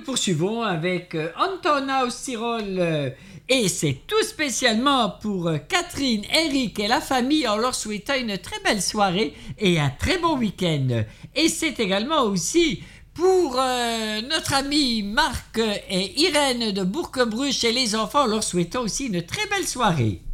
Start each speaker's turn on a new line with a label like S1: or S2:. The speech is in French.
S1: poursuivons avec Antona Ostirol et c'est tout spécialement pour Catherine, Eric et la famille en leur souhaitant une très belle soirée et un très bon week-end. Et c'est également aussi pour notre ami Marc et Irène de Bourg-Bruche et les enfants en leur souhaitant aussi une très belle soirée.